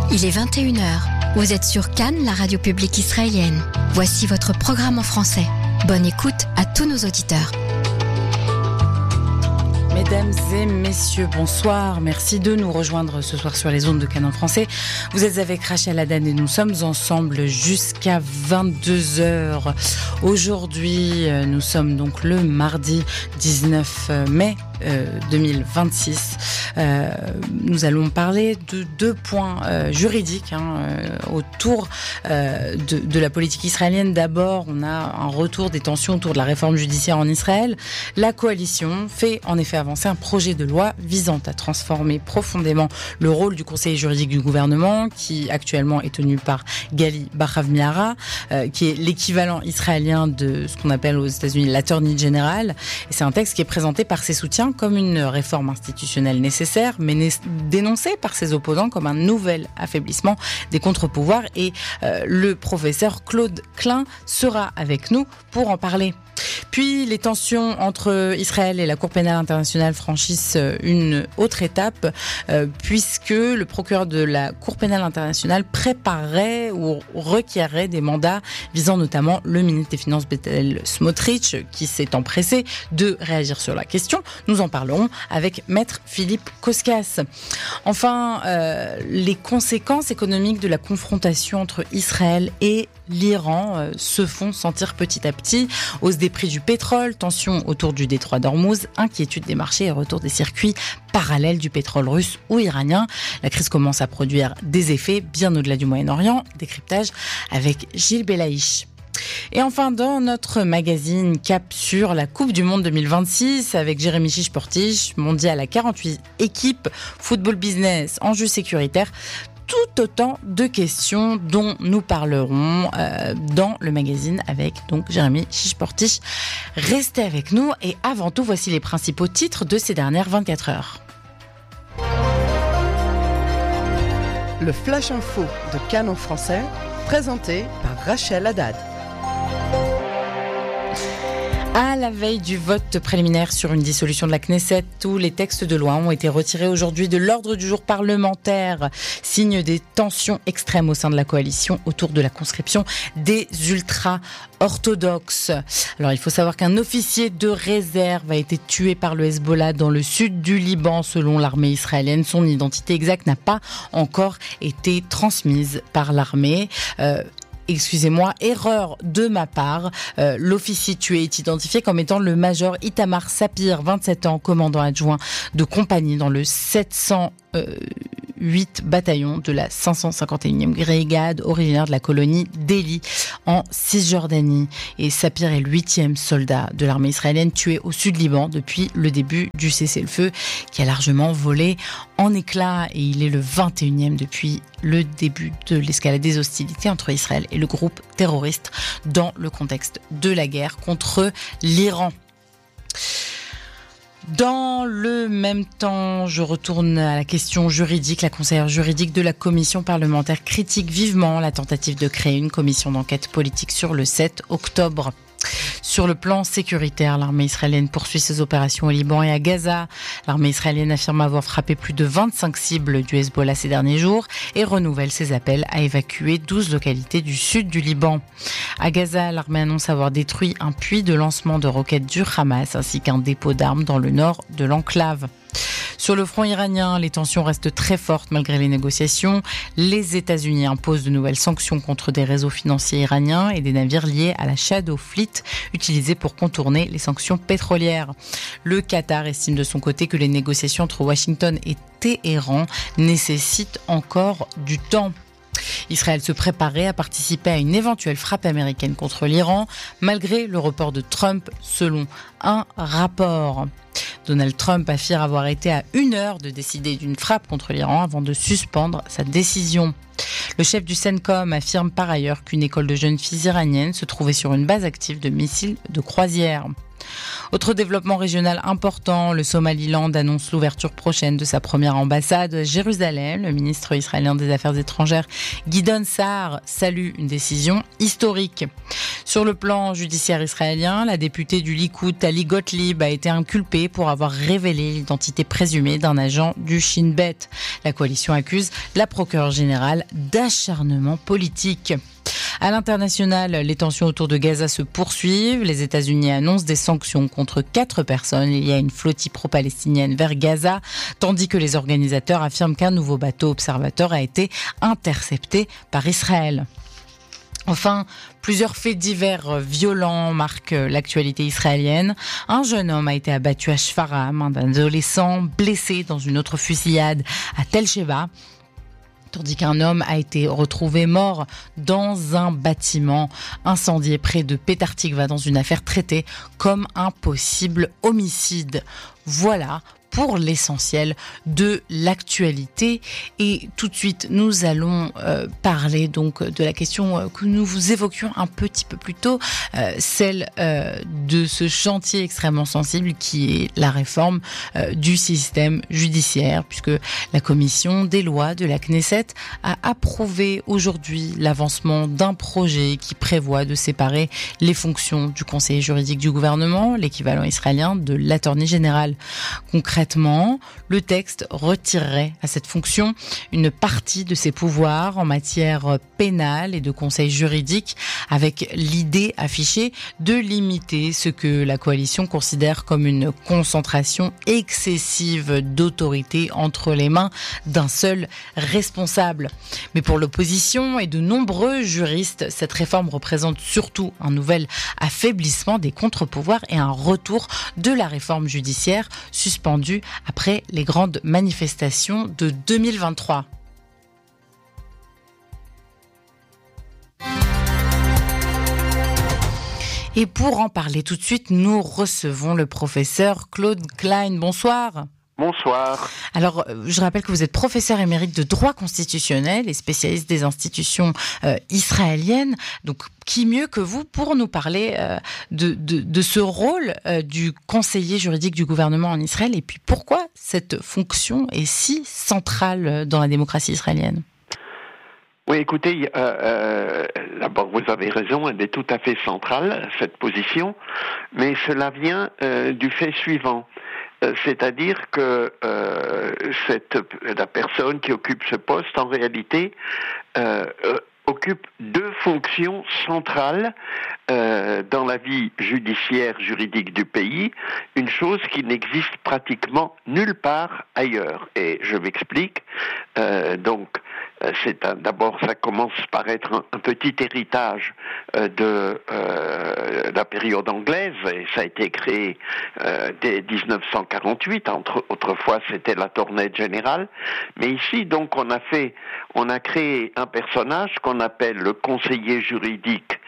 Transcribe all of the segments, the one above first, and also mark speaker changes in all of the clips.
Speaker 1: Il est 21h. Vous êtes sur Cannes, la radio publique israélienne. Voici votre programme en français. Bonne écoute à tous nos auditeurs.
Speaker 2: Mesdames et messieurs, bonsoir. Merci de nous rejoindre ce soir sur les ondes de Cannes en français. Vous êtes avec Rachel Haddad et nous sommes ensemble jusqu'à 22h. Aujourd'hui, nous sommes donc le mardi 19 mai 2026. Nous allons parler de deux points juridiques autour de la politique israélienne. D'abord, on a un retour des tensions autour de la réforme judiciaire en Israël. La coalition fait en effet avancer un projet de loi visant à transformer profondément le rôle du conseiller juridique du gouvernement, qui actuellement est tenu par Gali Bahrav-Miara, qui est l'équivalent israélien de ce qu'on appelle aux États-Unis l'attorney general. Et c'est un texte qui est présenté par ses soutiens comme une réforme institutionnelle nécessaire, mais dénoncée par ses opposants comme un nouvel affaiblissement des contre-pouvoirs. Et le professeur Claude Klein sera avec nous pour en parler. Puis les tensions entre Israël et la Cour pénale internationale franchissent une autre étape, puisque le procureur de la Cour pénale internationale préparerait ou requerrait des mandats visant notamment le ministre des Finances Bezalel Smotrich, qui s'est empressé de réagir sur la question. Nous en parlerons avec Maître Philippe Koskas. Enfin, les conséquences économiques de la confrontation entre Israël et l'Iran se font sentir petit à petit. Hausse des prix du pétrole, tension autour du détroit d'Ormuz, inquiétude des marchés et retour des circuits parallèles du pétrole russe ou iranien. La crise commence à produire des effets bien au-delà du Moyen-Orient. Décryptage avec Gilles Belaïch. Et enfin, dans notre magazine, cap sur la Coupe du Monde 2026 avec Jérémy Chiche-Portige, mondial à 48 équipes, football business, enjeux sécuritaires. Tout autant de questions dont nous parlerons dans le magazine avec donc Jérémy Chiche-Portige. Restez avec nous et avant tout, voici les principaux titres de ces dernières 24 heures.
Speaker 3: Le Flash Info de Cannes en français, présenté par Rachel Haddad.
Speaker 2: À la veille du vote préliminaire sur une dissolution de la Knesset, tous les textes de loi ont été retirés aujourd'hui de l'ordre du jour parlementaire, signe des tensions extrêmes au sein de la coalition autour de la conscription des ultra-orthodoxes. Alors il faut savoir qu'un officier de réserve a été tué par le Hezbollah dans le sud du Liban selon l'armée israélienne. Son identité exacte n'a pas encore été transmise par l'armée. Erreur de ma part. L'officier tué est identifié comme étant le major Itamar Sapir, 27 ans, commandant adjoint de compagnie dans le 708 bataillon de la 551e brigade, originaire de la colonie d'Eli en Cisjordanie. Et Sapir est le 8e soldat de l'armée israélienne tué au sud Liban depuis le début du cessez-le-feu qui a largement volé en éclats. Et il est le 21e depuis le début de l'escalade des hostilités entre Israël et le groupe terroriste dans le contexte de la guerre contre l'Iran. Dans le même temps, je retourne à la question juridique. La conseillère juridique de la commission parlementaire critique vivement la tentative de créer une commission d'enquête politique sur le 7 octobre. Sur le plan sécuritaire, l'armée israélienne poursuit ses opérations au Liban et à Gaza. L'armée israélienne affirme avoir frappé plus de 25 cibles du Hezbollah ces derniers jours et renouvelle ses appels à évacuer 12 localités du sud du Liban. À Gaza, l'armée annonce avoir détruit un puits de lancement de roquettes du Hamas ainsi qu'un dépôt d'armes dans le nord de l'enclave. Sur le front iranien, les tensions restent très fortes malgré les négociations. Les États-Unis imposent de nouvelles sanctions contre des réseaux financiers iraniens et des navires liés à la Shadow Fleet, utilisés pour contourner les sanctions pétrolières. Le Qatar estime de son côté que les négociations entre Washington et Téhéran nécessitent encore du temps. Israël se préparait à participer à une éventuelle frappe américaine contre l'Iran, malgré le report de Trump, selon un rapport. Donald Trump affirme avoir été à 1 heure de décider d'une frappe contre l'Iran avant de suspendre sa décision. Le chef du CENTCOM affirme par ailleurs qu'une école de jeunes filles iraniennes se trouvait sur une base active de missiles de croisière. Autre développement régional important, le Somaliland annonce l'ouverture prochaine de sa première ambassade à Jérusalem. Le ministre israélien des Affaires étrangères, Gideon Saar, salue une décision historique. Sur le plan judiciaire israélien, la députée du Likoud, Tali Gottlieb, a été inculpée pour avoir révélé l'identité présumée d'un agent du Shin Bet. La coalition accuse la procureure générale d'acharnement politique. À l'international, les tensions autour de Gaza se poursuivent. Les États-Unis annoncent des sanctions contre 4 personnes. Il y a une flottille pro-palestinienne vers Gaza, tandis que les organisateurs affirment qu'un nouveau bateau observateur a été intercepté par Israël. Enfin, plusieurs faits divers violents marquent l'actualité israélienne. Un jeune homme a été abattu à Shfaram, un adolescent blessé dans une autre fusillade à Tel Sheva, tandis qu'un homme a été retrouvé mort dans un bâtiment incendié près de Petah Tikva dans une affaire traitée comme un possible homicide. Voilà pour l'essentiel de l'actualité. Et tout de suite, nous allons parler donc de la question que nous vous évoquions un petit peu plus tôt, celle de ce chantier extrêmement sensible qui est la réforme du système judiciaire, puisque la commission des lois de la Knesset a approuvé aujourd'hui l'avancement d'un projet qui prévoit de séparer les fonctions du conseiller juridique du gouvernement, l'équivalent israélien de l'attorney général. Concrètement, le texte retirerait à cette fonction une partie de ses pouvoirs en matière pénale et de conseil juridique, avec l'idée affichée de limiter ce que la coalition considère comme une concentration excessive d'autorité entre les mains d'un seul responsable. Mais pour l'opposition et de nombreux juristes, cette réforme représente surtout un nouvel affaiblissement des contre-pouvoirs et un retour de la réforme judiciaire suspendue après les grandes manifestations de 2023. Et pour en parler tout de suite, nous recevons le professeur Claude Klein. Bonsoir.
Speaker 4: Bonsoir.
Speaker 2: Alors, je rappelle que vous êtes professeur émérite de droit constitutionnel et spécialiste des institutions israéliennes. Donc, qui mieux que vous pour nous parler de ce rôle du conseiller juridique du gouvernement en Israël, et puis pourquoi cette fonction est si centrale dans la démocratie israélienne?
Speaker 4: Oui, écoutez, d'abord vous avez raison, elle est tout à fait centrale, cette position, mais cela vient du fait suivant. C'est-à-dire que la personne qui occupe ce poste, en réalité, occupe 2 fonctions centrales dans la vie judiciaire juridique du pays, une chose qui n'existe pratiquement nulle part ailleurs. Et je m'explique. D'abord, ça commence par être un petit héritage de la période anglaise, et ça a été créé dès 1948. Autrefois, c'était l'attorney général. Mais ici, donc, on a créé un personnage qu'on appelle le conseiller juridique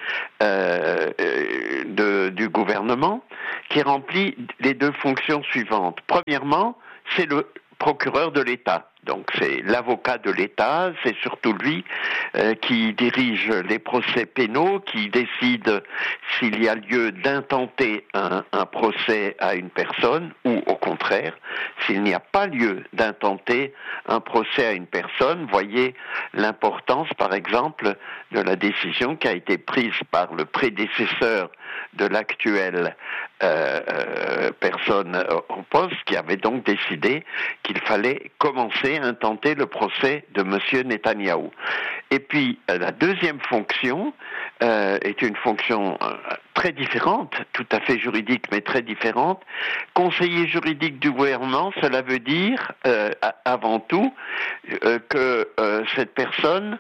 Speaker 4: du gouvernement, qui remplit les 2 fonctions suivantes. Premièrement, c'est le procureur de l'État. Donc c'est l'avocat de l'État, c'est surtout lui qui dirige les procès pénaux, qui décide s'il y a lieu d'intenter un procès à une personne, ou au contraire, s'il n'y a pas lieu d'intenter un procès à une personne. Voyez l'importance, par exemple, de la décision qui a été prise par le prédécesseur de l'actuelle personne en poste, qui avait donc décidé qu'il fallait commencer à intenter le procès de M. Netanyahou. Et puis, la deuxième fonction est une fonction très différente, tout à fait juridique, mais très différente. Conseiller juridique du gouvernement, cela veut dire, avant tout, que cette personne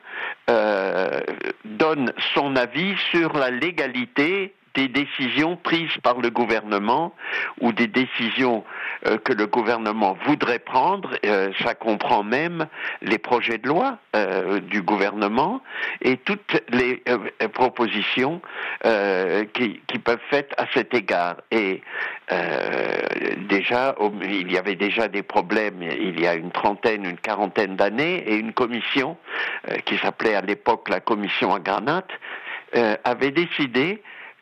Speaker 4: donne son avis sur la légalité des décisions prises par le gouvernement ou des décisions que le gouvernement voudrait prendre. Ça comprend même les projets de loi du gouvernement et toutes les propositions qui peuvent être faites à cet égard. Et déjà, il y avait déjà des problèmes il y a une quarantaine d'années, et une commission qui s'appelait à l'époque la commission Agranat avait décidé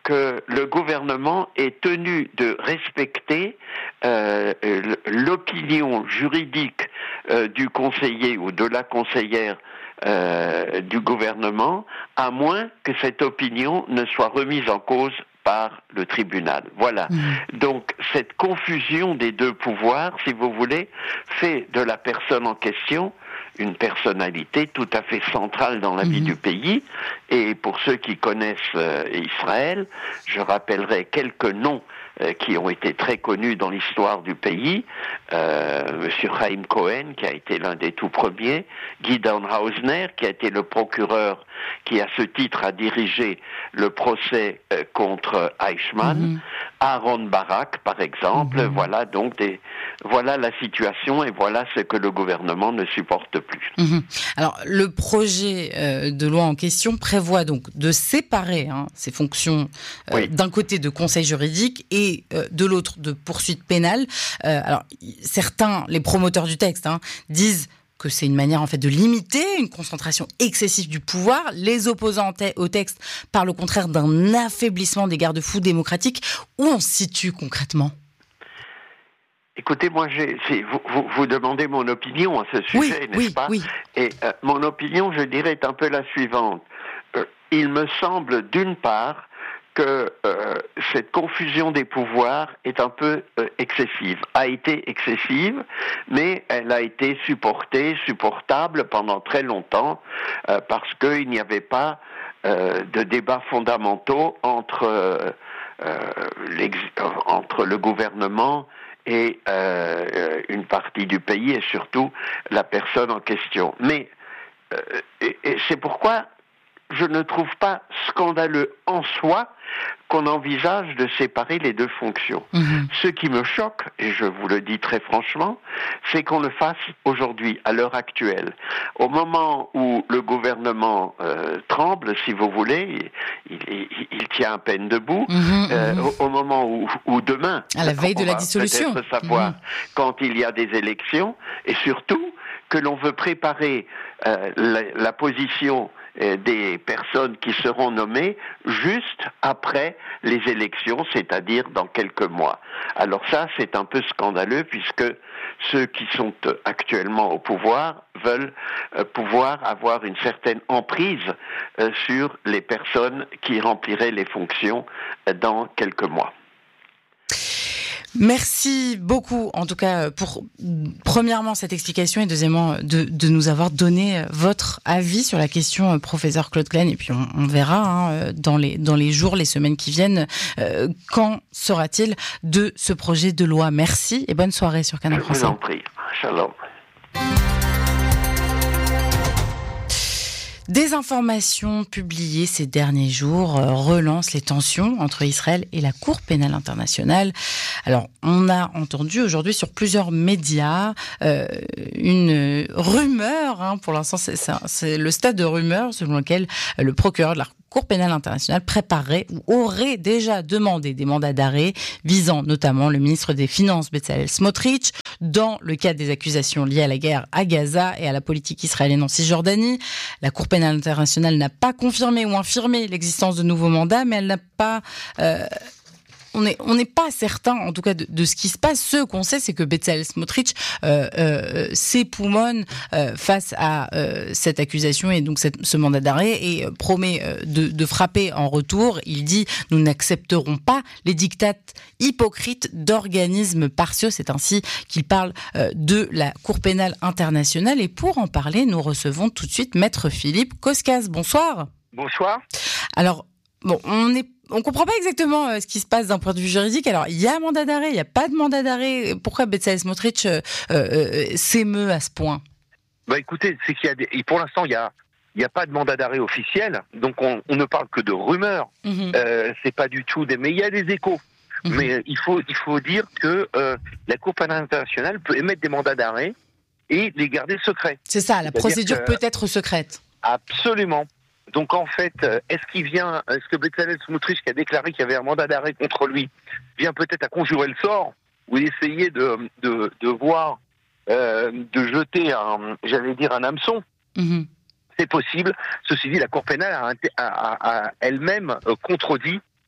Speaker 4: que le gouvernement est tenu de respecter l'opinion juridique du conseiller ou de la conseillère du gouvernement, à moins que cette opinion ne soit remise en cause par le tribunal. Voilà. Donc, cette confusion des deux pouvoirs, si vous voulez, fait de la personne en question une personnalité tout à fait centrale dans la vie du pays. Et pour ceux qui connaissent Israël, je rappellerai quelques noms qui ont été très connus dans l'histoire du pays. Monsieur Chaim Cohen, qui a été l'un des tout premiers, Gideon Hausner, qui a été le procureur qui, à ce titre, a dirigé le procès contre Eichmann, Aaron Barak, par exemple. Voilà donc voilà la situation et voilà ce que le gouvernement ne supporte plus.
Speaker 2: Alors, le projet de loi en question prévoit donc de séparer ces fonctions d'un côté de conseil juridique et de l'autre de poursuite pénale. Alors, certains, les promoteurs du texte, disent que c'est une manière en fait de limiter une concentration excessive du pouvoir. Les opposants au texte parlent au contraire d'un affaiblissement des garde-fous démocratiques. Où on se situe concrètement ?
Speaker 4: Écoutez, moi, vous demandez mon opinion à ce sujet, n'est-ce pas ?
Speaker 2: Oui.
Speaker 4: Et mon opinion, je dirais, est un peu la suivante. Il me semble, d'une part, que cette confusion des pouvoirs est un peu excessive, a été excessive, mais elle a été supportable pendant très longtemps, parce qu'il n'y avait pas de débats fondamentaux entre le gouvernement et une partie du pays, et surtout la personne en question. Mais et c'est pourquoi je ne trouve pas scandaleux en soi qu'on envisage de séparer les deux fonctions. Ce qui me choque, et je vous le dis très franchement, c'est qu'on le fasse aujourd'hui, à l'heure actuelle. Au moment où le gouvernement tremble, si vous voulez, il tient à peine debout, au moment où demain,
Speaker 2: à la veille de la dissolution,
Speaker 4: peut-être savoir quand il y a des élections, et surtout que l'on veut préparer la position des personnes qui seront nommées juste après les élections, c'est-à-dire dans quelques mois. Alors ça, c'est un peu scandaleux puisque ceux qui sont actuellement au pouvoir veulent pouvoir avoir une certaine emprise sur les personnes qui rempliraient les fonctions dans quelques mois.
Speaker 2: Merci beaucoup, en tout cas, pour premièrement cette explication et deuxièmement de nous avoir donné votre avis sur la question, professeur Claude Klein. Et puis on verra dans les jours, les semaines qui viennent, qu'en sera-t-il de ce projet de loi. Merci et bonne soirée sur Canal Français.
Speaker 4: Je vous en prie. Shalom.
Speaker 2: Des informations publiées ces derniers jours relancent les tensions entre Israël et la Cour pénale internationale. Alors, on a entendu aujourd'hui sur plusieurs médias une rumeur, pour l'instant c'est le stade de rumeur selon lequel le procureur de la Cour pénale internationale préparerait ou aurait déjà demandé des mandats d'arrêt visant notamment le ministre des Finances Bezalel Smotrich dans le cadre des accusations liées à la guerre à Gaza et à la politique israélienne en Cisjordanie. La Cour pénale internationale n'a pas confirmé ou infirmé l'existence de nouveaux mandats, mais elle n'a pas... On n'est pas certain, en tout cas, de ce qui se passe. Ce qu'on sait, c'est que Bezalel Smotrich s'époumonne face à cette accusation et donc ce mandat d'arrêt et promet de frapper en retour. Il dit « Nous n'accepterons pas les dictates hypocrites d'organismes partiaux ». C'est ainsi qu'il parle de la Cour pénale internationale. Et pour en parler, nous recevons tout de suite Maître Philippe Koskas. Bonsoir.
Speaker 5: Bonsoir.
Speaker 2: Alors, bon, on comprend pas exactement ce qui se passe d'un point de vue juridique. Alors, il y a un mandat d'arrêt, il n'y a pas de mandat d'arrêt. Pourquoi Bezalel Smotrich s'émeut à ce point ?
Speaker 5: Écoutez, c'est qu'il y a pour l'instant, il y a pas de mandat d'arrêt officiel, donc on ne parle que de rumeurs. C'est pas du tout mais il y a des échos. Mais il faut dire que la Cour pénale internationale peut émettre des mandats d'arrêt et les garder secrets.
Speaker 2: C'est ça, la procédure peut être secrète.
Speaker 5: Absolument. Donc en fait, est-ce que Bezalel Smotrich, qui a déclaré qu'il y avait un mandat d'arrêt contre lui, vient peut-être à conjurer le sort ou essayer de voir, de jeter un hameçon? C'est possible. Ceci dit, la Cour pénale a elle-même contredit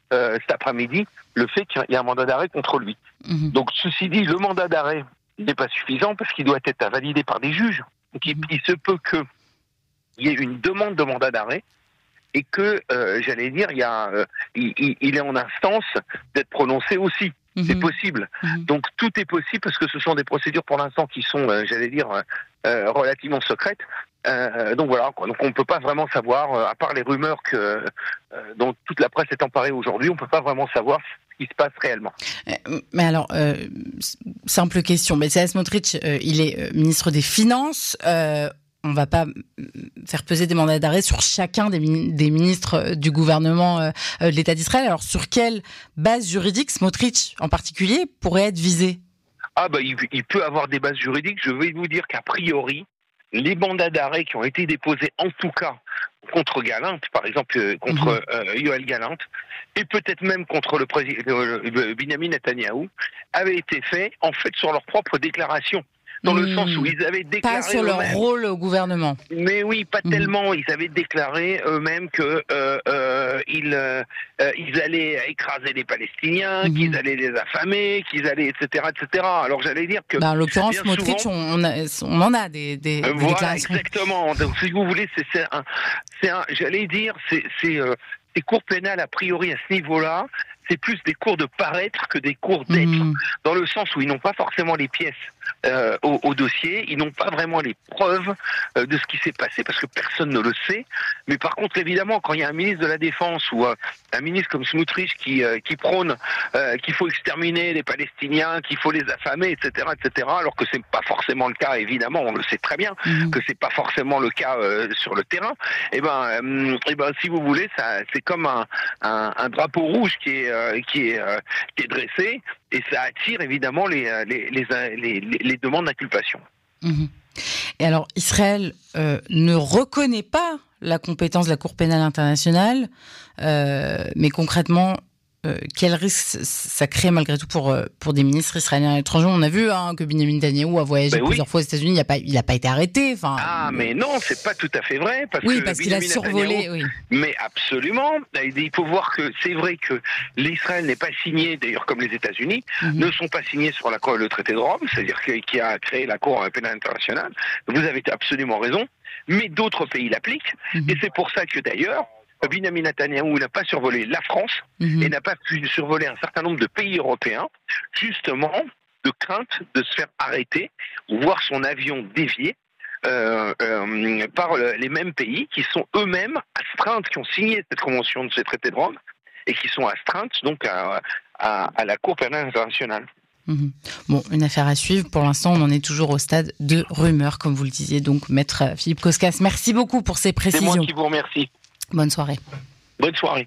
Speaker 5: cet après-midi le fait qu'il y a un mandat d'arrêt contre lui. Donc, ceci dit, le mandat d'arrêt n'est pas suffisant parce qu'il doit être validé par des juges. Donc, il se peut qu'il y ait une demande de mandat d'arrêt et que, j'allais dire, il est en instance d'être prononcé aussi. C'est possible. Donc, tout est possible parce que ce sont des procédures pour l'instant qui sont, relativement secrètes. Donc voilà, quoi. Donc on ne peut pas vraiment savoir, à part les rumeurs dont toute la presse est emparée aujourd'hui, on ne peut pas vraiment savoir ce qui se passe réellement.
Speaker 2: Mais alors, simple question, Bezalel Smotrich, il est ministre des Finances. On ne va pas faire peser des mandats d'arrêt sur chacun des ministres du gouvernement de l'État d'Israël. Alors sur quelle base juridique Smotrich en particulier pourrait être visé ?
Speaker 5: Il peut avoir des bases juridiques. Je vais vous dire qu'a priori, les mandats d'arrêt qui ont été déposés, en tout cas contre Gallant, par exemple contre Yoav Gallant, et peut-être même contre le président Benyamin Netanyahou, avaient été faits en fait sur leur propre déclaration. Dans le sens où ils avaient déclaré
Speaker 2: pas sur leur rôle au gouvernement.
Speaker 5: Mais oui, pas tellement. Ils avaient déclaré eux-mêmes que ils allaient écraser les Palestiniens, qu'ils allaient les affamer, qu'ils allaient, etc., etc. Alors j'allais dire que
Speaker 2: en l'occurrence, Smotrich, on en a des
Speaker 5: voilà,
Speaker 2: déclarations.
Speaker 5: Exactement. Donc si vous voulez, j'allais dire, ces cours pénales a priori à ce niveau-là. C'est plus des cours de paraître que des cours d'être, dans le sens où ils n'ont pas forcément les pièces au dossier, ils n'ont pas vraiment les preuves de ce qui s'est passé, parce que personne ne le sait. Mais par contre, évidemment, quand il y a un ministre de la Défense ou un ministre comme Smotrich qui prône qu'il faut exterminer les Palestiniens, qu'il faut les affamer, etc., alors que c'est pas forcément le cas, évidemment, on le sait très bien, que c'est pas forcément le cas sur le terrain, et ben, si vous voulez, c'est comme un drapeau rouge qui est dressé, et ça attire évidemment les demandes d'inculpation.
Speaker 2: Et alors, Israël ne reconnaît pas la compétence de la Cour pénale internationale, mais concrètement, quel risque ça crée malgré tout pour des ministres israéliens à l'étranger ? On a vu que Benyamin Netanyahou a voyagé plusieurs fois aux États-Unis, il n'a pas été arrêté.
Speaker 5: Mais non, c'est pas tout à fait vrai.
Speaker 2: Parce qu'il a survolé. Oui.
Speaker 5: Mais absolument. Il faut voir que c'est vrai que l'Israël n'est pas signé, d'ailleurs comme les États-Unis, ne sont pas signés sur le traité de Rome, c'est-à-dire qui a créé la Cour pénale internationale. Vous avez absolument raison. Mais d'autres pays l'appliquent. Et c'est pour ça que d'ailleurs, Benyamin Netanyahou n'a pas survolé la France et n'a pas pu survoler un certain nombre de pays européens, justement de crainte de se faire arrêter ou voir son avion dévié par les mêmes pays qui sont eux-mêmes astreints, qui ont signé cette convention de ce traité de Rome et qui sont astreints donc à la Cour pénale internationale.
Speaker 2: Bon, une affaire à suivre. Pour l'instant, on en est toujours au stade de rumeurs, comme vous le disiez. Donc, Maître Philippe Koskas, merci beaucoup pour ces précisions.
Speaker 5: C'est moi qui vous remercie.
Speaker 2: Bonne soirée.
Speaker 5: Bonne soirée.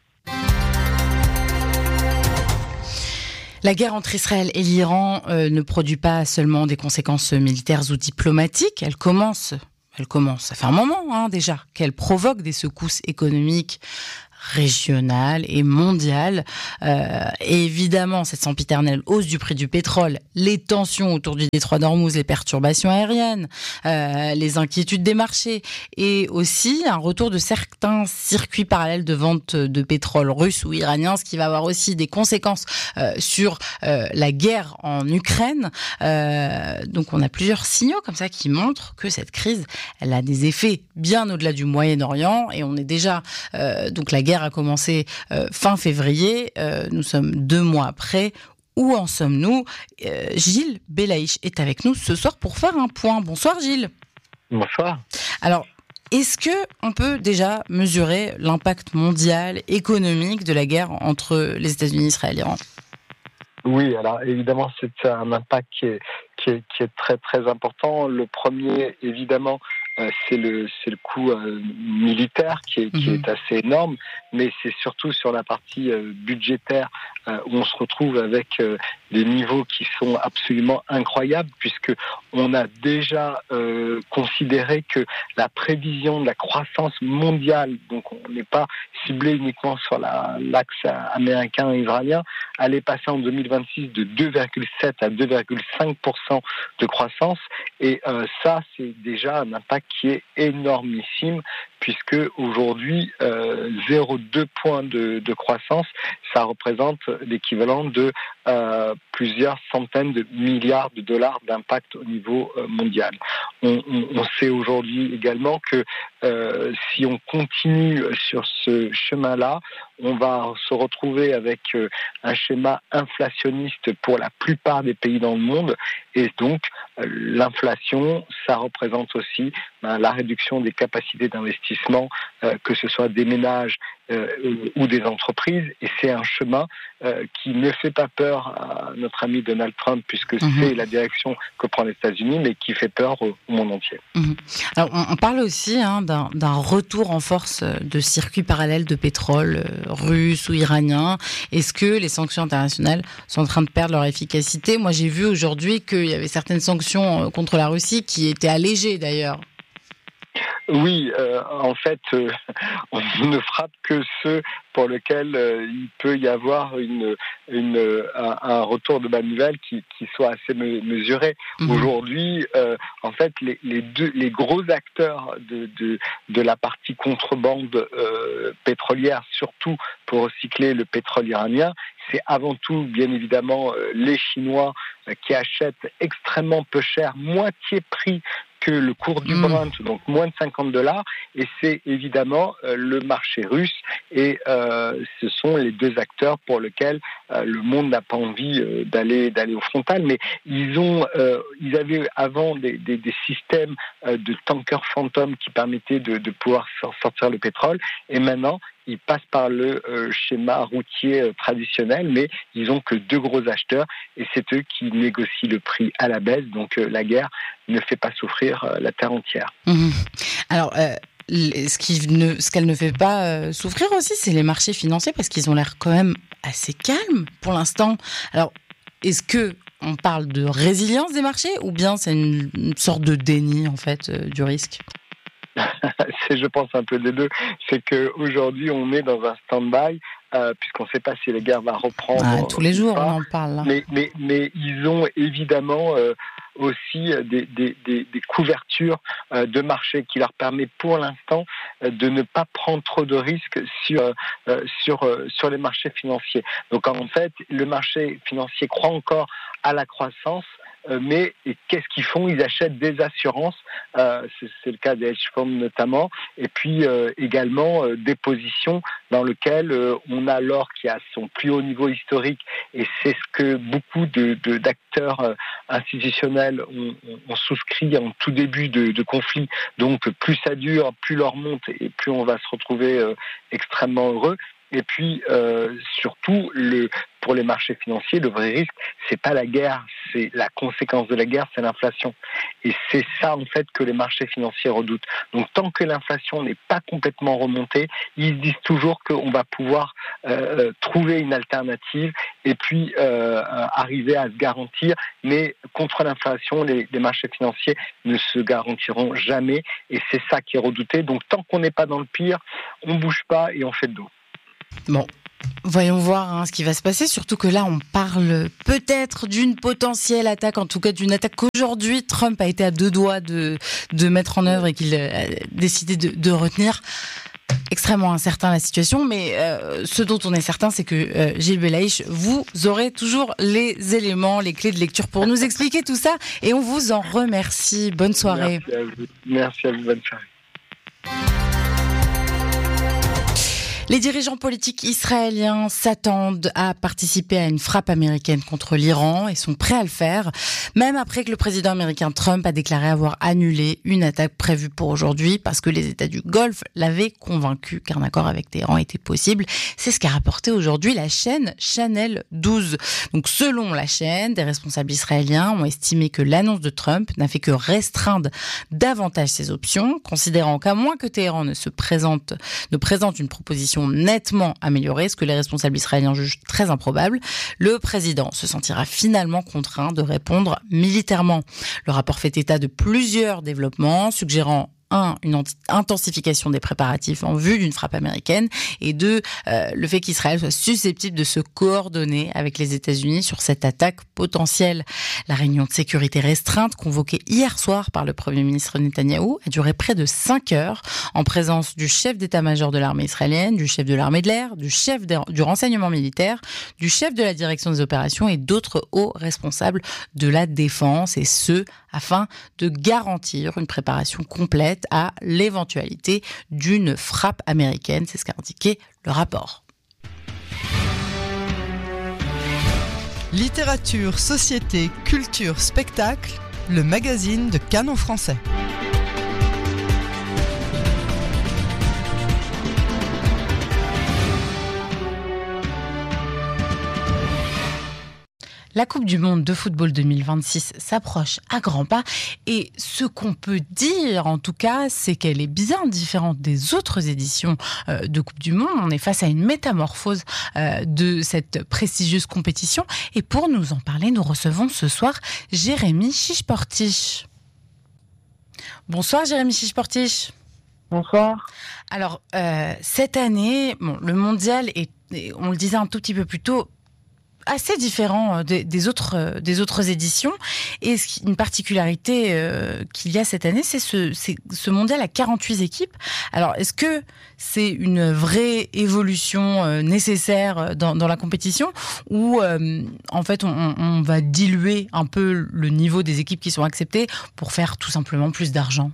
Speaker 2: La guerre entre Israël et l'Iran ne produit pas seulement des conséquences militaires ou diplomatiques. Elle commence, ça fait un moment déjà, qu'elle provoque des secousses économiques régionale et mondiale. Et évidemment, cette sempiternelle hausse du prix du pétrole, les tensions autour du détroit d'Ormuz, les perturbations aériennes, les inquiétudes des marchés et aussi un retour de certains circuits parallèles de vente de pétrole russe ou iranien, ce qui va avoir aussi des conséquences sur la guerre en Ukraine. Donc on a plusieurs signaux comme ça qui montrent que cette crise, elle a des effets bien au-delà du Moyen-Orient et on est déjà donc la guerre a commencé fin février, nous sommes 2 mois après. Où en sommes-nous ? Gilles Belaïch est avec nous ce soir pour faire un point. Bonsoir Gilles.
Speaker 6: Bonsoir.
Speaker 2: Alors, est-ce qu'on peut déjà mesurer l'impact mondial, économique de la guerre entre les États-Unis et Israël et l'Iran ?
Speaker 6: Oui, alors évidemment c'est un impact qui est très très important. Le premier, évidemment, c'est le coût militaire qui est assez énorme, mais c'est surtout sur la partie budgétaire où on se retrouve avec des niveaux qui sont absolument incroyables, puisque on a déjà considéré que la prévision de la croissance mondiale, donc on n'est pas ciblé uniquement sur l'axe américain-israélien, allait passer en 2026 de 2,7 à 2,5% de croissance, et ça c'est déjà un impact qui est énormissime, puisque aujourd'hui 0,2 points de croissance, ça représente l'équivalent de plusieurs centaines de milliards de dollars d'impact au niveau mondial. On sait aujourd'hui également que si on continue sur ce chemin-là, on va se retrouver avec un schéma inflationniste pour la plupart des pays dans le monde, et donc l'inflation, ça représente aussi la réduction des capacités d'investissement, que ce soit des ménages ou des entreprises, et c'est un chemin qui ne fait pas peur à notre ami Donald Trump, puisque c'est la direction que prend les États-Unis, mais qui fait peur au monde entier.
Speaker 2: Alors, on parle aussi d'un retour en force de circuits parallèles de pétrole russe ou iranien. Est-ce que les sanctions internationales sont en train de perdre leur efficacité ? Moi, j'ai vu aujourd'hui qu'il y avait certaines sanctions contre la Russie qui étaient allégées d'ailleurs.
Speaker 6: Oui, en fait, on ne frappe que ceux pour lesquels il peut y avoir un retour de manivelle qui soit assez mesuré. Aujourd'hui, en fait, les gros acteurs de la partie contrebande pétrolière, surtout pour recycler le pétrole iranien, c'est avant tout, bien évidemment, les Chinois qui achètent extrêmement peu cher, moitié prix que le cours du Brent, donc moins de $50, et c'est évidemment le marché russe, et ce sont les deux acteurs pour lesquels le monde n'a pas envie d'aller au frontal, mais ils avaient avant des systèmes de tankers fantômes qui permettaient de pouvoir sortir le pétrole, et maintenant ils passent par le schéma routier traditionnel, mais ils n'ont que deux gros acheteurs, et c'est eux qui négocient le prix à la baisse, donc la guerre ne fait pas souffrir la terre entière.
Speaker 2: Alors, ce qu'elle ne fait pas souffrir aussi, c'est les marchés financiers, parce qu'ils ont l'air quand même assez calmes pour l'instant. Alors, est-ce qu'on parle de résilience des marchés, ou bien c'est une sorte de déni, en fait, du risque ?
Speaker 6: C'est, je pense, un peu des deux. C'est qu'aujourd'hui, on est dans un stand-by, puisqu'on ne sait pas si la guerre va reprendre.
Speaker 2: Tous les jours, on en parle. Là.
Speaker 6: Mais ils ont évidemment aussi des couvertures de marché qui leur permet pour l'instant de ne pas prendre trop de risques sur les marchés financiers. Donc en fait, le marché financier croit encore à la croissance, mais qu'est-ce qu'ils font ? Ils achètent des assurances, c'est le cas des hedge funds notamment, et puis également des positions dans lesquelles on a l'or qui est à son plus haut niveau historique, et c'est ce que beaucoup d'acteurs institutionnels ont souscrit en tout début de conflit. Donc plus ça dure, plus l'or monte, et plus on va se retrouver extrêmement heureux. Et puis, surtout, pour les marchés financiers, le vrai risque, c'est pas la guerre, c'est la conséquence de la guerre, c'est l'inflation. Et c'est ça, en fait, que les marchés financiers redoutent. Donc, tant que l'inflation n'est pas complètement remontée, ils disent toujours qu'on va pouvoir trouver une alternative et puis arriver à se garantir. Mais contre l'inflation, les marchés financiers ne se garantiront jamais. Et c'est ça qui est redouté. Donc, tant qu'on n'est pas dans le pire, on bouge pas et on fait le dos.
Speaker 2: Bon, voyons voir ce qui va se passer, surtout que là on parle peut-être d'une potentielle attaque, en tout cas d'une attaque qu'aujourd'hui Trump a été à deux doigts de mettre en œuvre et qu'il a décidé de retenir. Extrêmement incertain la situation, mais ce dont on est certain, c'est que Gilles Belaïch, vous aurez toujours les éléments, les clés de lecture pour nous expliquer tout ça, et on vous en remercie. Bonne soirée.
Speaker 6: Merci à vous, bonne soirée.
Speaker 2: Les dirigeants politiques israéliens s'attendent à participer à une frappe américaine contre l'Iran et sont prêts à le faire, même après que le président américain Trump a déclaré avoir annulé une attaque prévue pour aujourd'hui parce que les États du Golfe l'avaient convaincu qu'un accord avec Téhéran était possible. C'est ce qu'a rapporté aujourd'hui la chaîne Channel 12. Donc, selon la chaîne, des responsables israéliens ont estimé que l'annonce de Trump n'a fait que restreindre davantage ses options, considérant qu'à moins que Téhéran ne présente une proposition nettement améliorée, ce que les responsables israéliens jugent très improbable, le président se sentira finalement contraint de répondre militairement. Le rapport fait état de plusieurs développements, suggérant une intensification des préparatifs en vue d'une frappe américaine, et 2, le fait qu'Israël soit susceptible de se coordonner avec les États-Unis sur cette attaque potentielle. La réunion de sécurité restreinte convoquée hier soir par le Premier ministre Netanyahou a duré près de 5 heures en présence du chef d'état-major de l'armée israélienne, du chef de l'armée de l'air, du chef du renseignement militaire, du chef de la direction des opérations et d'autres hauts responsables de la défense, et ce, afin de garantir une préparation complète à l'éventualité d'une frappe américaine. C'est ce qu'a indiqué le rapport.
Speaker 3: Littérature, société, culture, spectacle, le magazine de Cannes en français.
Speaker 2: La Coupe du Monde de football 2026 s'approche à grands pas, et ce qu'on peut dire en tout cas, c'est qu'elle est bien différente des autres éditions de Coupe du Monde. On est face à une métamorphose de cette prestigieuse compétition, et pour nous en parler, nous recevons ce soir Jérémy Chichportich. Bonsoir Jérémy Chichportich.
Speaker 7: Bonsoir.
Speaker 2: Alors, cette année, le mondial est, on le disait un tout petit peu plus tôt, assez différent des autres éditions. Et une particularité qu'il y a cette année, c'est ce mondial à 48 équipes. Alors, est-ce que c'est une vraie évolution nécessaire dans la compétition, ou en fait on va diluer un peu le niveau des équipes qui sont acceptées pour faire tout simplement plus d'argent?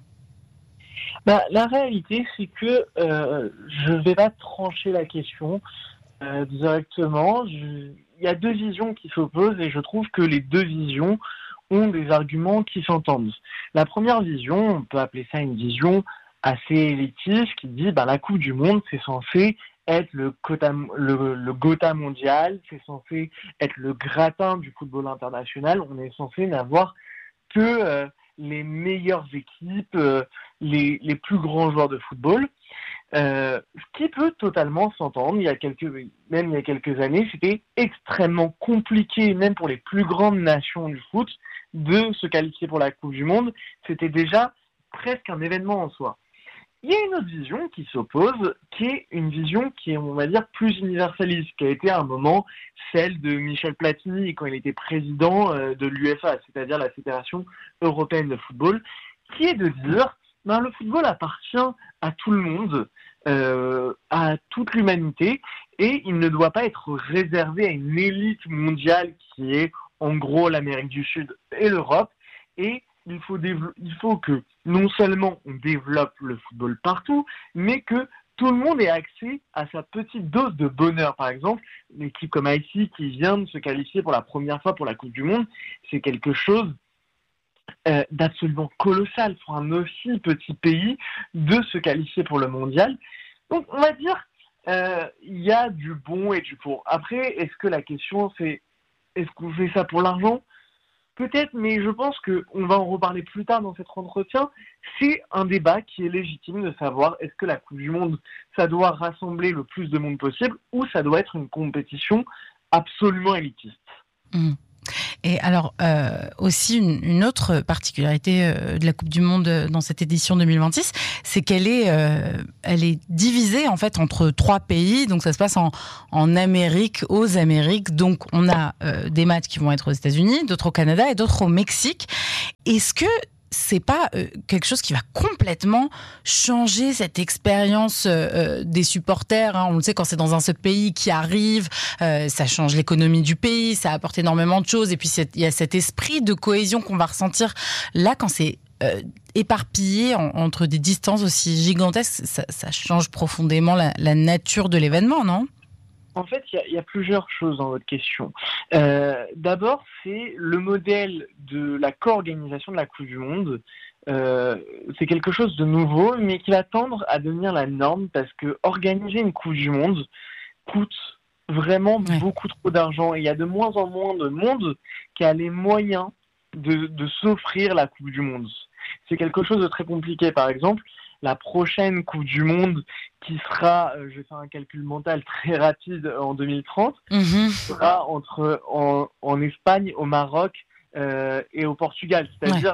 Speaker 7: La réalité, c'est que je ne vais pas trancher la question directement. Il y a deux visions qui s'opposent, et je trouve que les deux visions ont des arguments qui s'entendent. La première vision, on peut appeler ça une vision assez élitiste, qui dit la Coupe du Monde, c'est censé être le Gotha mondial, c'est censé être le gratin du football international. On est censé n'avoir que les meilleures équipes, les plus grands joueurs de football. Ce qui peut totalement s'entendre. Il y a quelques années, c'était extrêmement compliqué, même pour les plus grandes nations du foot, de se qualifier pour la Coupe du Monde. C'était déjà presque un événement en soi. Il y a une autre vision qui s'oppose, qui est une vision qui est, on va dire, plus universaliste, qui a été à un moment celle de Michel Platini quand il était président de l'UEFA, c'est-à-dire la Fédération européenne de football, qui est de dire le football appartient à tout le monde, à toute l'humanité, et il ne doit pas être réservé à une élite mondiale qui est en gros l'Amérique du Sud et l'Europe. Et il faut que non seulement on développe le football partout, mais que tout le monde ait accès à sa petite dose de bonheur. Par exemple, une équipe comme Haïti qui vient de se qualifier pour la première fois pour la Coupe du Monde, c'est quelque chose d'absolument colossal pour un aussi petit pays de se qualifier pour le mondial. Donc on va dire il y a du bon et du pour. Après, est-ce que la question c'est est-ce qu'on fait ça pour l'argent? Peut-être, mais je pense qu'on va en reparler plus tard dans cet entretien. C'est un débat qui est légitime de savoir est-ce que la Coupe du Monde, ça doit rassembler le plus de monde possible, ou ça doit être une compétition absolument élitiste.
Speaker 2: Et alors, aussi une autre particularité de la Coupe du Monde dans cette édition 2026, c'est qu'elle est divisée en fait entre 3 pays. Donc ça se passe en Amérique, aux Amériques. Donc on a des matchs qui vont être aux États-Unis, d'autres au Canada et d'autres au Mexique. Est-ce que c'est pas quelque chose qui va complètement changer cette expérience des supporters, hein? On le sait, quand c'est dans un seul pays qui arrive, ça change l'économie du pays, ça apporte énormément de choses. Et puis il y a cet esprit de cohésion qu'on va ressentir là quand c'est éparpillé entre des distances aussi gigantesques. Ça change profondément la nature de l'événement, non ?
Speaker 7: En fait, il y a plusieurs choses dans votre question. D'abord, c'est le modèle de la co-organisation de la Coupe du Monde. C'est quelque chose de nouveau, mais qui va tendre à devenir la norme, parce que organiser une Coupe du Monde coûte vraiment beaucoup trop d'argent. Et il y a de moins en moins de monde qui a les moyens de s'offrir la Coupe du Monde. C'est quelque chose de très compliqué. Par exemple, la prochaine Coupe du Monde qui sera, je vais faire un calcul mental très rapide, en 2030, sera en Espagne, au Maroc et au Portugal. C'est-à-dire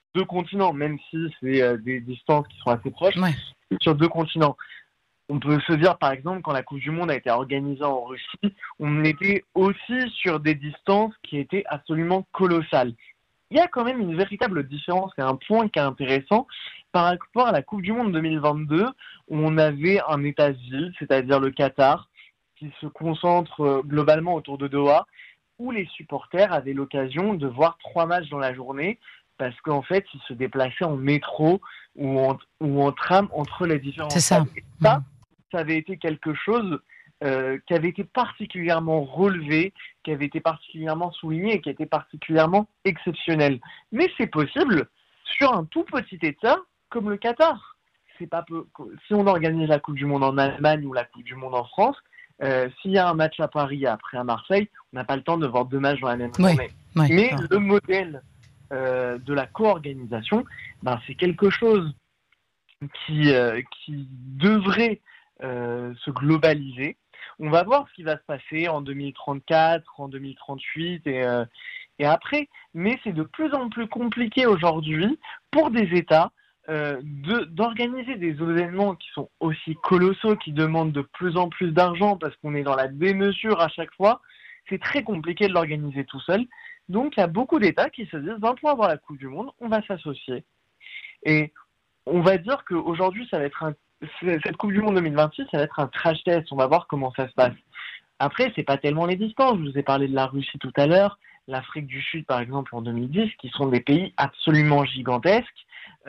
Speaker 7: 2 continents, même si c'est des distances qui sont assez proches, sur 2 continents. On peut se dire, par exemple, quand la Coupe du Monde a été organisée en Russie, on était aussi sur des distances qui étaient absolument colossales. Il y a quand même une véritable différence et un point qui est intéressant par rapport à la Coupe du Monde 2022, où on avait un État vide, c'est-à-dire le Qatar, qui se concentre globalement autour de Doha, où les supporters avaient l'occasion de voir 3 matchs dans la journée, parce qu'en fait, ils se déplaçaient en métro ou en tram entre les différents stades. Et ça avait été quelque chose qui avait été particulièrement relevé, qui avait été particulièrement souligné et qui était particulièrement exceptionnel. Mais c'est possible sur un tout petit État comme le Qatar. Si on organise la Coupe du Monde en Allemagne ou la Coupe du Monde en France, s'il y a un match à Paris et après à Marseille, on n'a pas le temps de voir 2 matchs dans la même journée. Mais le modèle de la co-organisation, c'est quelque chose qui devrait se globaliser. On va voir ce qui va se passer en 2034, en 2038 et après. Mais c'est de plus en plus compliqué aujourd'hui pour des États d'organiser des événements qui sont aussi colossaux, qui demandent de plus en plus d'argent parce qu'on est dans la démesure à chaque fois. C'est très compliqué de l'organiser tout seul. Donc il y a beaucoup d'États qui se disent, pour avoir la Coupe du Monde, on va s'associer. Et on va dire qu'aujourd'hui, ça va être cette Coupe du Monde 2026, ça va être un crash test. On va voir comment ça se passe. Après, c'est pas tellement les distances. Je vous ai parlé de la Russie tout à l'heure, l'Afrique du Sud, par exemple, en 2010, qui sont des pays absolument gigantesques,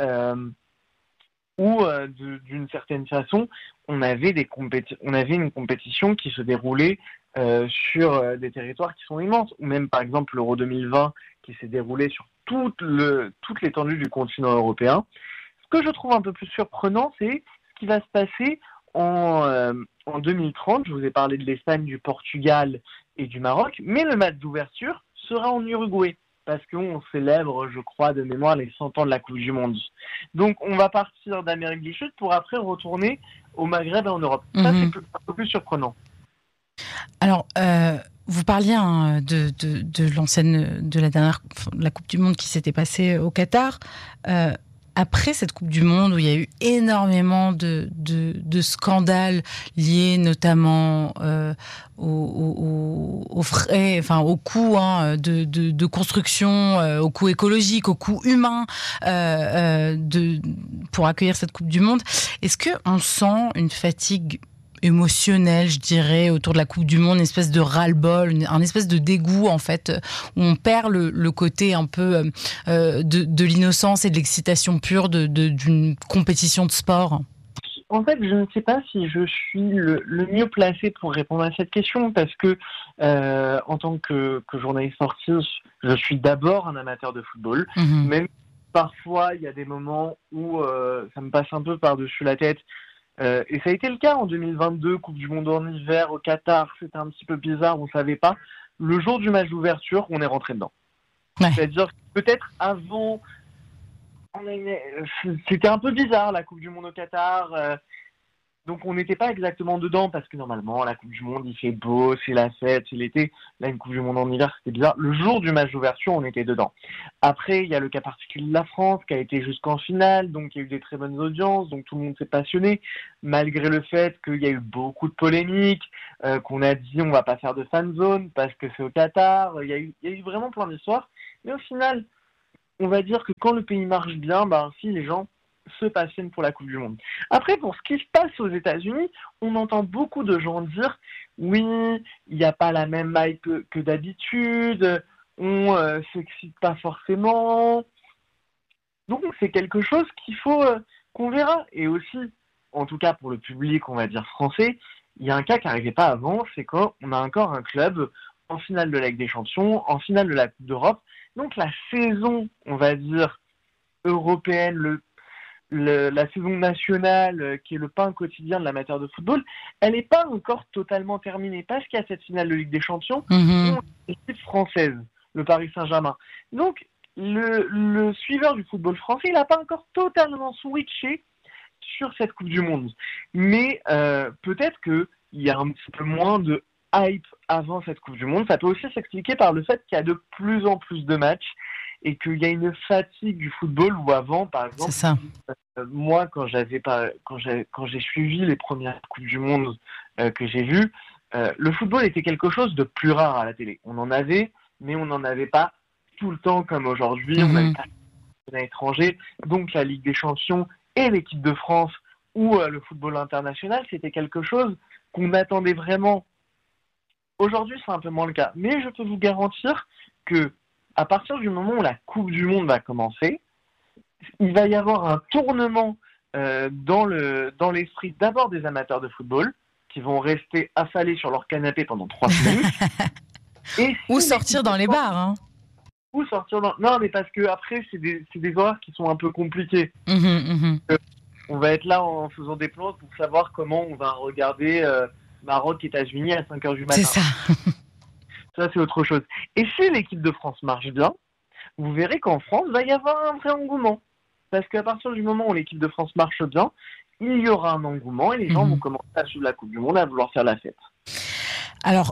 Speaker 7: où, d'une certaine façon, on avait une compétition qui se déroulait sur des territoires qui sont immenses. Ou même, par exemple, l'Euro 2020, qui s'est déroulé sur toute l'étendue du continent européen. Ce que je trouve un peu plus surprenant, c'est ce qui va se passer en 2030. Je vous ai parlé de l'Espagne, du Portugal et du Maroc, mais le match d'ouverture sera en Uruguay, parce qu'on célèbre, je crois, de mémoire, les 100 ans de la Coupe du Monde. Donc, on va partir d'Amérique du Sud pour après retourner au Maghreb et en Europe. Ça, c'est un peu plus surprenant.
Speaker 2: Alors, vous parliez de la Coupe du Monde qui s'était passée au Qatar. Après cette Coupe du Monde où il y a eu énormément de scandales liés notamment aux frais, enfin aux coûts de construction, aux coûts écologiques, aux coûts humains pour accueillir cette Coupe du Monde, est-ce que on sent une fatigue émotionnel, je dirais, autour de la Coupe du Monde, une espèce de ras-le-bol, un espèce de dégoût, en fait, où on perd le côté un peu de l'innocence et de l'excitation pure d'une compétition de sport?
Speaker 7: En fait, je ne sais pas si je suis le mieux placé pour répondre à cette question, parce que en tant que journaliste sportif, je suis d'abord un amateur de football, même parfois il y a des moments où ça me passe un peu par-dessus la tête. Et ça a été le cas en 2022, Coupe du Monde en hiver au Qatar, c'était un petit peu bizarre, on ne savait pas. Le jour du match d'ouverture, on est rentré dedans. Ouais. C'est-à-dire que peut-être avant, c'était un peu bizarre la Coupe du Monde au Qatar, donc on n'était pas exactement dedans, parce que normalement la Coupe du Monde il fait beau, c'est la fête, c'est l'été. Là, une Coupe du Monde en hiver, c'était bizarre. Le jour du match d'ouverture, on était dedans. Après, il y a le cas particulier de la France qui a été jusqu'en finale, donc il y a eu des très bonnes audiences, donc tout le monde s'est passionné, malgré le fait qu'il y a eu beaucoup de polémiques, qu'on a dit on va pas faire de fan zone parce que c'est au Qatar. Il y a eu vraiment plein d'histoires, mais au final, on va dire que quand le pays marche bien, si les gens se passionnent pour la Coupe du Monde. Après, pour ce qui se passe aux États-Unis, on entend beaucoup de gens dire oui, il n'y a pas la même hype que d'habitude, on s'excite pas forcément. Donc c'est quelque chose qu'on verra. Et aussi, en tout cas pour le public, on va dire français, il y a un cas qui n'arrivait pas avant, c'est qu'on a encore un club en finale de la Ligue des Champions, en finale de la Coupe d'Europe. Donc la saison, on va dire, européenne, la saison nationale, qui est le pain quotidien de l'amateur de football, elle n'est pas encore totalement terminée, parce qu'il y a cette finale de Ligue des Champions, une équipe française, le Paris Saint-Germain. Donc, le suiveur du football français, il n'a pas encore totalement switché sur cette Coupe du Monde. Mais peut-être qu'il y a un petit peu moins de hype avant cette Coupe du Monde. Ça peut aussi s'expliquer par le fait qu'il y a de plus en plus de matchs et qu'il y a une fatigue du football où avant, par exemple,
Speaker 2: c'est ça.
Speaker 7: Moi, quand j'ai suivi les premières Coupes du Monde que j'ai vues, le football était quelque chose de plus rare à la télé. On en avait, mais on n'en avait pas tout le temps comme aujourd'hui. On avait pas à étranger. Donc la Ligue des Champions et l'équipe de France ou le football international, c'était quelque chose qu'on attendait vraiment. Aujourd'hui, c'est un peu moins le cas. Mais je peux vous garantir que à partir du moment où la Coupe du Monde va commencer, il va y avoir un tournement dans l'esprit d'abord des amateurs de football qui vont rester affalés sur leur canapé pendant 3 semaines.
Speaker 2: Ou sortir dans les bars. Hein.
Speaker 7: Ou sortir dans... Non, mais parce que après, c'est des horaires qui sont un peu compliqués. On va être là en faisant des plans pour savoir comment on va regarder Maroc-États-Unis à 5h du matin.
Speaker 2: C'est ça.
Speaker 7: Ça, c'est autre chose. Et si l'équipe de France marche bien, vous verrez qu'en France, il va y avoir un vrai engouement. Parce qu'à partir du moment où l'équipe de France marche bien, il y aura un engouement et les gens vont commencer à suivre la Coupe du Monde, à vouloir faire la fête.
Speaker 2: Alors,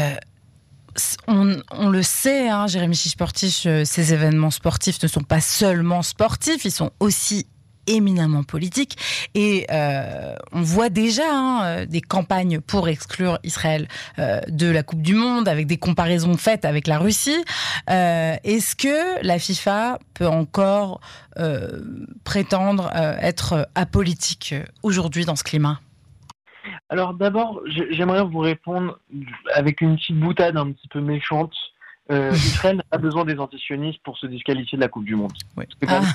Speaker 2: on le sait, hein, Jérémy Chiche-Portiche, ces événements sportifs ne sont pas seulement sportifs, ils sont aussi éminemment politique et on voit déjà des campagnes pour exclure Israël de la Coupe du Monde avec des comparaisons faites avec la Russie. Est-ce que la FIFA peut encore prétendre être apolitique aujourd'hui dans ce climat ?
Speaker 7: Alors d'abord, j'aimerais vous répondre avec une petite boutade un petit peu méchante. Israël n'a pas besoin des antisionistes pour se disqualifier de la Coupe du Monde.
Speaker 2: Oui.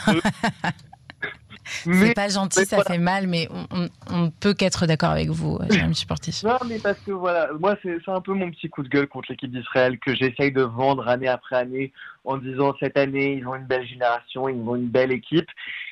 Speaker 7: C'est
Speaker 2: pas gentil, ça fait mal, mais on ne peut qu'être d'accord avec vous, Jérémy Chiche-Portiche.
Speaker 7: Non, mais parce que voilà, moi c'est un peu mon petit coup de gueule contre l'équipe d'Israël que j'essaye de vendre année après année en disant cette année ils ont une belle génération, ils ont une belle équipe.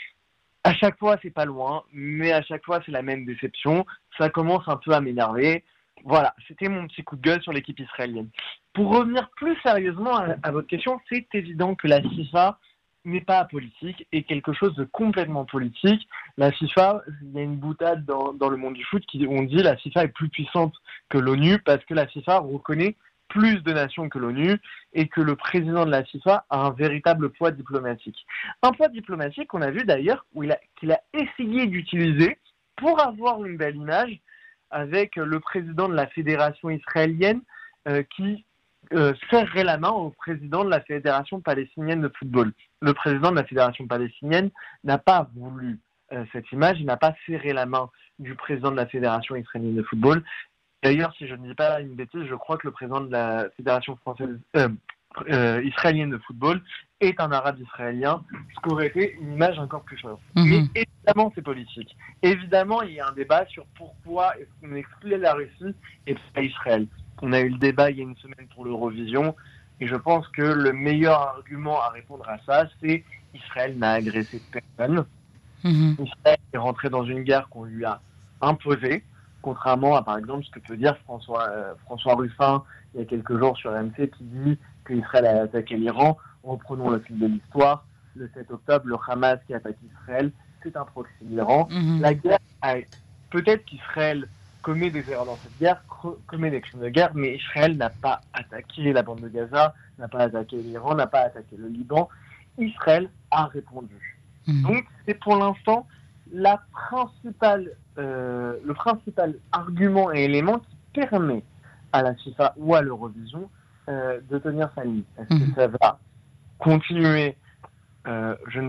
Speaker 7: À chaque fois c'est pas loin, mais à chaque fois c'est la même déception. Ça commence un peu à m'énerver. Voilà, c'était mon petit coup de gueule sur l'équipe israélienne. Pour revenir plus sérieusement à votre question, c'est évident que la FIFA n'est pas apolitique et quelque chose de complètement politique. La FIFA, il y a une boutade dans le monde du foot qui on dit la FIFA est plus puissante que l'ONU parce que la FIFA reconnaît plus de nations que l'ONU et que le président de la FIFA a un véritable poids diplomatique. Un poids diplomatique qu'on a vu d'ailleurs qu'il a essayé d'utiliser pour avoir une belle image avec le président de la fédération israélienne qui serrerait la main au président de la fédération palestinienne de football. Le président de la fédération palestinienne n'a pas voulu cette image, il n'a pas serré la main du président de la fédération israélienne de football. D'ailleurs, si je ne dis pas une bêtise, je crois que le président de la fédération israélienne de football est un arabe israélien, ce qui aurait été une image encore plus forte. Mais évidemment, c'est politique. Évidemment, il y a un débat sur pourquoi est-ce qu'on exclut la Russie et pas Israël. On a eu le débat il y a une semaine pour l'Eurovision, et je pense que le meilleur argument à répondre à ça, c'est Israël n'a agressé personne. Israël est rentré dans une guerre qu'on lui a imposée, contrairement à, par exemple, ce que peut dire François Ruffin il y a quelques jours sur RMC qui dit qu'Israël a attaqué l'Iran. Reprenons le fil de l'histoire. Le 7 octobre, le Hamas qui attaque Israël, c'est un proxy de l'Iran. La guerre, peut-être qu'Israël commet des erreurs dans cette guerre, commet des crimes de guerre, mais Israël n'a pas attaqué la bande de Gaza, n'a pas attaqué l'Iran, n'a pas attaqué le Liban. Israël a répondu. Donc, c'est pour l'instant le principal argument et élément qui permet à la FIFA ou à l'Eurovision de tenir sa ligne. Est-ce que ça va continuer je ne